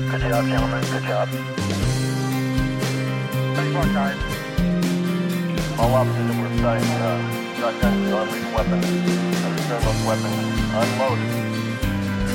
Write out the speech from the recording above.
Good job, gentlemen. Good job. Thanks a lot, guys. All officers that were assigned, shotguns, non-lethal weapons. Understand those weapons unloaded.